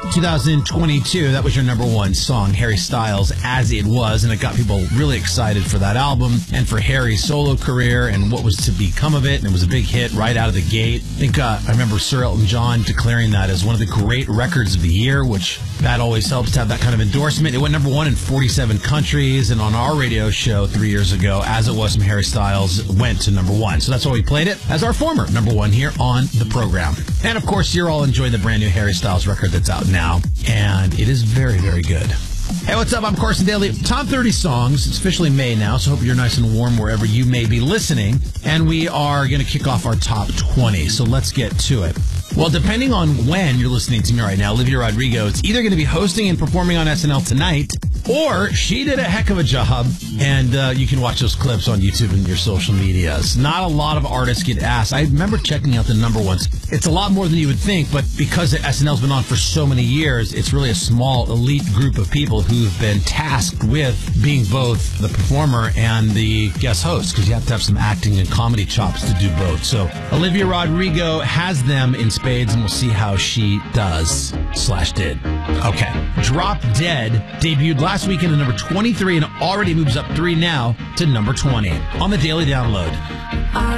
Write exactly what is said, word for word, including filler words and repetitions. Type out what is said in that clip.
two thousand twenty-two, that was your number one song, Harry Styles, As It Was, and it got people really excited for that album and for Harry's solo career and what was to become of it, and it was a big hit right out of the gate. I think uh, I remember Sir Elton John declaring that as one of the great records of the year, which that always helps to have that kind of endorsement. It went number one in forty-seven countries, and on our radio show three years ago, As It Was from Harry Styles went to number one. So that's why we played it as our former number one here on the program. And of course, you're all enjoying the brand new Harry Styles record that's out now, and it is very, very good. Hey, what's up? I'm Carson Daly. Top thirty songs. It's officially May now, so hope you're nice and warm wherever you may be listening. And we are going to kick off our top twenty, so let's get to it. Well, depending on when you're listening to me right now, Olivia Rodrigo is either going to be hosting and performing on S N L tonight, or she did a heck of a job, and uh, you can watch those clips on YouTube and your social medias. Not a lot of artists get asked. I remember checking out the number ones. It's a lot more than you would think, but because S N L's been on for so many years, it's really a small elite group of people who've been tasked with being both the performer and the guest host, because you have to have some acting and comedy chops to do both. So Olivia Rodrigo has them in spades, and we'll see how she does slash did. Okay. Drop Dead debuted last weekend at number twenty-three and already moves up three now to number twenty on the Daily Download.